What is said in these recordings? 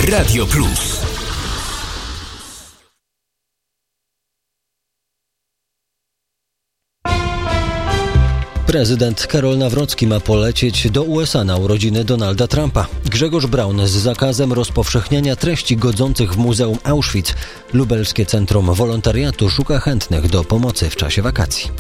Radio Plus. Prezydent Karol Nawrocki ma polecieć do USA na urodziny Donalda Trumpa. Grzegorz Braun z zakazem rozpowszechniania treści godzących w Muzeum Auschwitz. Lubelskie Centrum Wolontariatu szuka chętnych do pomocy w czasie wakacji.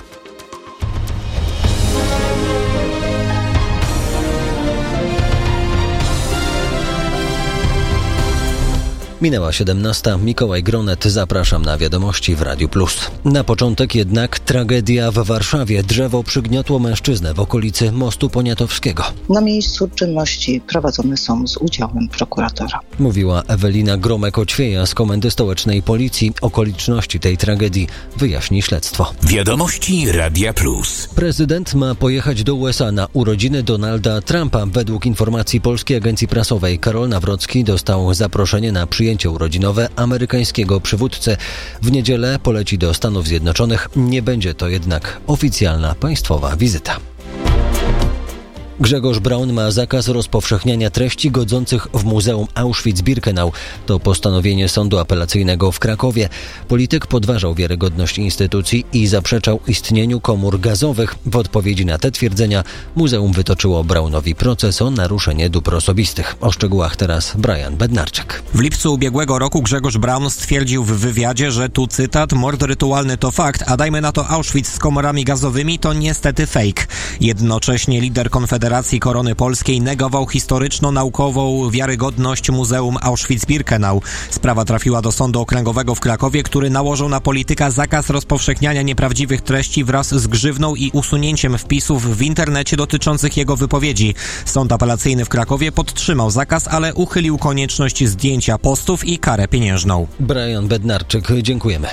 Minęła 17. Mikołaj Gronet, zapraszam na wiadomości w Radiu Plus. Na początek jednak tragedia w Warszawie. Drzewo przygniotło mężczyznę w okolicy Mostu Poniatowskiego. Na miejscu czynności prowadzone są z udziałem prokuratora. Mówiła Ewelina Gromek-Oćwieja z Komendy Stołecznej Policji. Okoliczności tej tragedii wyjaśni śledztwo. Wiadomości Radia Plus. Prezydent ma pojechać do USA na urodziny Donalda Trumpa. Według informacji Polskiej Agencji Prasowej Karol Nawrocki dostał zaproszenie na przyjęcie urodzinowe amerykańskiego przywódcy. W niedzielę poleci do Stanów Zjednoczonych. Nie będzie to jednak oficjalna państwowa wizyta. Grzegorz Braun ma zakaz rozpowszechniania treści godzących w Muzeum Auschwitz-Birkenau. To postanowienie Sądu Apelacyjnego w Krakowie. Polityk podważał wiarygodność instytucji i zaprzeczał istnieniu komór gazowych. W odpowiedzi na te twierdzenia muzeum wytoczyło Braunowi proces o naruszenie dóbr osobistych. O szczegółach teraz Brian Bednarczyk. W lipcu ubiegłego roku Grzegorz Braun stwierdził w wywiadzie, że tu cytat, mord rytualny to fakt, a dajmy na to Auschwitz z komorami gazowymi to niestety fake. Jednocześnie lider Konfederacji Korony Polskiej negował historyczno-naukową wiarygodność Muzeum Auschwitz-Birkenau. Sprawa trafiła do Sądu Okręgowego w Krakowie, który nałożył na polityka zakaz rozpowszechniania nieprawdziwych treści wraz z grzywną i usunięciem wpisów w internecie dotyczących jego wypowiedzi. Sąd Apelacyjny w Krakowie podtrzymał zakaz, ale uchylił konieczność zdjęcia postów i karę pieniężną. Brian Bednarczyk, dziękujemy.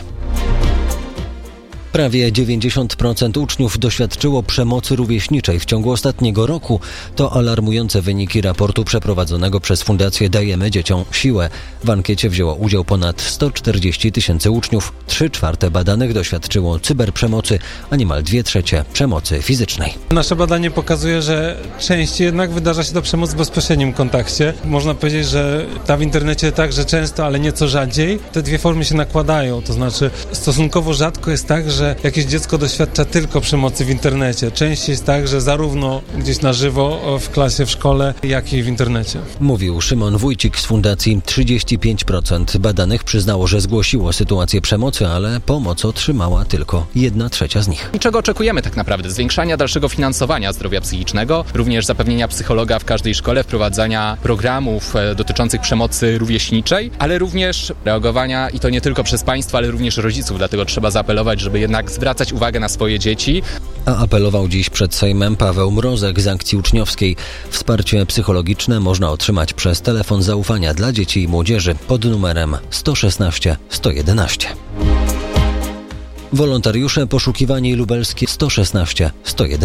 Prawie 90% uczniów doświadczyło przemocy rówieśniczej w ciągu ostatniego roku. To alarmujące wyniki raportu przeprowadzonego przez Fundację Dajemy Dzieciom Siłę. W ankiecie wzięło udział ponad 140 000 uczniów. 3/4 badanych doświadczyło cyberprzemocy, a niemal 2/3 przemocy fizycznej. Nasze badanie pokazuje, że częściej jednak wydarza się ta przemoc w bezpośrednim kontakcie. Można powiedzieć, że ta w internecie także często, ale nieco rzadziej. Te dwie formy się nakładają, to znaczy stosunkowo rzadko jest tak, że jakieś dziecko doświadcza tylko przemocy w internecie. Częściej jest tak, że zarówno gdzieś na żywo w klasie, w szkole, jak i w internecie. Mówił Szymon Wójcik z Fundacji. 35% badanych przyznało, że zgłosiło sytuację przemocy, ale pomoc otrzymała tylko 1/3 z nich. I czego oczekujemy tak naprawdę? Zwiększania dalszego finansowania zdrowia psychicznego, również zapewnienia psychologa w każdej szkole, wprowadzania programów dotyczących przemocy rówieśniczej, ale również reagowania i to nie tylko przez państwo, ale również rodziców. Dlatego trzeba zaapelować, żeby jednak zwracać uwagę na swoje dzieci. A apelował dziś przed Sejmem Paweł Mrozek z Akcji Uczniowskiej. Wsparcie psychologiczne można otrzymać przez telefon zaufania dla dzieci i młodzieży pod numerem 116 111. Wolontariusze poszukiwani lubelskie 116 111.